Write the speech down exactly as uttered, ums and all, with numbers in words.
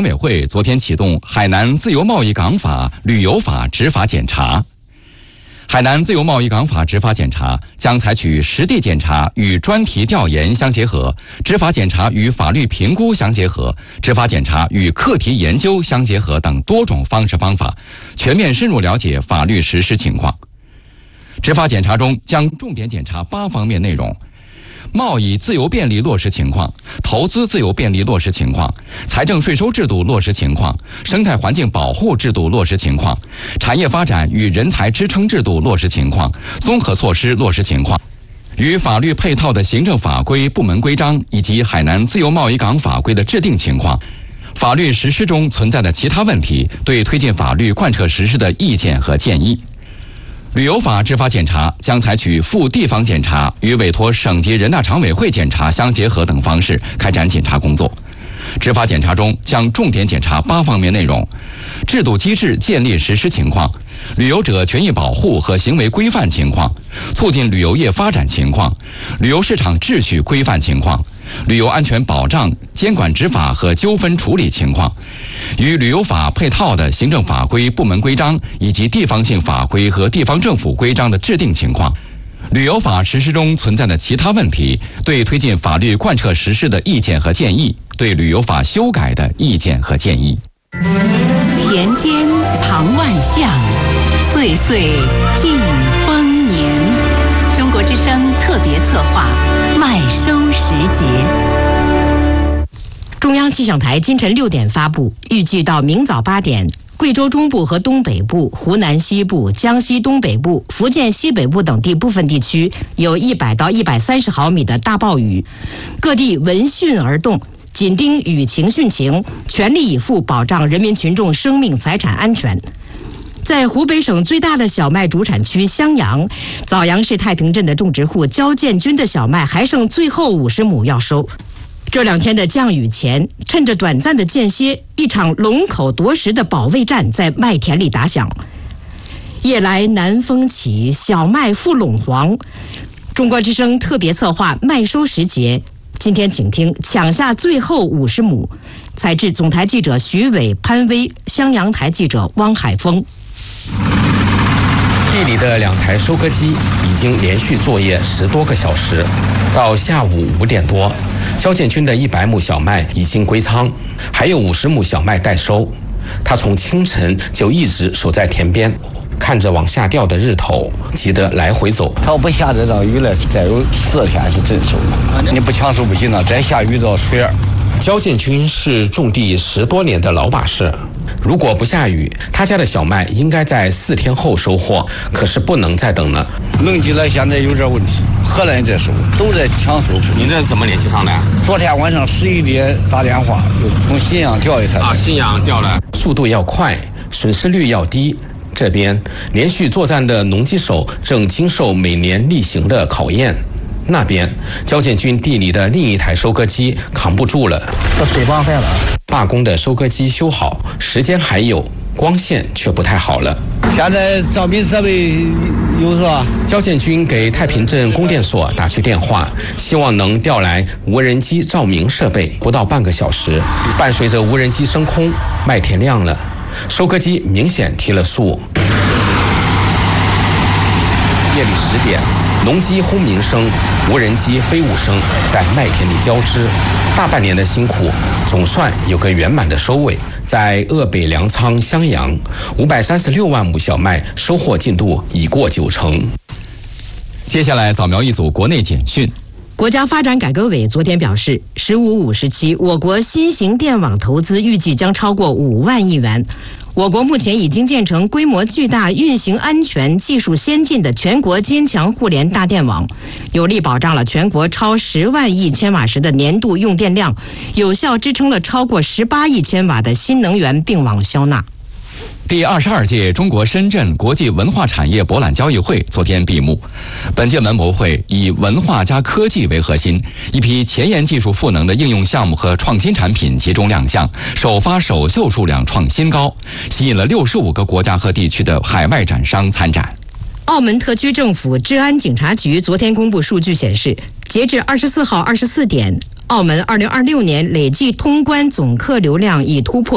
委会昨天启动海南自由贸易港法、旅游法执法检查。海南自由贸易港法执法检查将采取实地检查与专题调研相结合、执法检查与法律评估相结合、执法检查与课题研究相结合等多种方式方法，全面深入了解法律实施情况。执法检查中将重点检查八方面内容：贸易自由便利落实情况、投资自由便利落实情况、财政税收制度落实情况、生态环境保护制度落实情况、产业发展与人才支撑制度落实情况、综合措施落实情况，与法律配套的行政法规、部门规章以及海南自由贸易港法规的制定情况，法律实施中存在的其他问题，对推进法律贯彻实施的意见和建议。旅游法执法检查将采取赴地方检查与委托省级人大常委会检查相结合等方式开展检查工作。执法检查中将重点检查八方面内容：制度机制建立实施情况、旅游者权益保护和行为规范情况、促进旅游业发展情况、旅游市场秩序规范情况、旅游安全保障、监管执法和纠纷处理情况，与旅游法配套的行政法规、部门规章以及地方性法规和地方政府规章的制定情况，旅游法实施中存在的其他问题，对推进法律贯彻实施的意见和建议，对旅游法修改的意见和建议。 田间藏万象，岁岁尽丰年。中国之声特别策划麦收时节。中央气象台今晨六点发布，预计到明早八点，贵州中部和东北部、湖南西部、江西东北部、福建西北部等地部分地区有一百到一百三十毫米的大暴雨，各地闻讯而动，紧盯雨情汛情，全力以赴保障人民群众生命财产安全。在湖北省最大的小麦主产区襄阳，枣阳市太平镇的种植户焦建军的小麦还剩最后五十亩要收。这两天的降雨前，趁着短暂的间歇，一场龙口夺食的保卫战在麦田里打响。夜来南风起，小麦复陇黄。中国之声特别策划麦收时节，今天请听抢下最后五十亩。采制总台记者徐伟、潘威，襄阳台记者汪海峰。 地里的两台收割机已经连续作业十多个小时，到下午五点多，焦建军的一百亩小麦已经归仓，还有五十亩小麦待收。他从清晨就一直守在田边，看着往下掉的日头，急得来回走。 它要不下这场雨了，再有四天是真收了。你不抢收不行了，再下雨就要水儿。 焦建军是种地十多年的老把式，如果不下雨，他家的小麦应该在四天后收获，可是不能再等了。 弄起来现在有点问题，荷兰在收，都在抢收。 您这是怎么联系上的？ 昨天晚上十一点打电话，从信阳调一台。 啊，信阳调了。速度要快，损失率要低。这边连续作战的农机手正经受每年例行的考验。那边焦建军地里的另一台收割机扛不住了， 这水帮坏了。 罢工的收割机修好，时间还有，光线却不太好了。 现在照明设备有是吧？ 焦建军给太平镇供电所打去电话，希望能调来无人机照明设备。不到半个小时，伴随着无人机升空，麦田亮了，收割机明显提了速。夜里十点，农机轰鸣声、无人机飞舞声在麦田里交织，大半年的辛苦总算有个圆满的收尾。在鄂北粮仓襄阳，五百三十六万亩小麦收获进度已过九成。 接下来扫描一组国内简讯。 国家发展改革委昨天表示，十五五时期，我国新型电网投资预计将超过五万亿元。我国目前已经建成规模巨大、运行安全、技术先进的全国坚强互联大电网，有力保障了全国超十万亿千瓦时的年度用电量，有效支撑了超过十八亿千瓦的新能源并网销纳。 第二十二届中国深圳国际文化产业博览交易会昨天闭幕。本届文博会以文化加科技为核心，一批前沿技术赋能的应用项目和创新产品集中亮相，首发首秀数量创新高，吸引了六十五个国家和地区的海外展商参展。 澳门特区政府治安警察局昨天公布数据显示，截至二十四号二十四点，澳门二零二六年累计通关总客流量已突破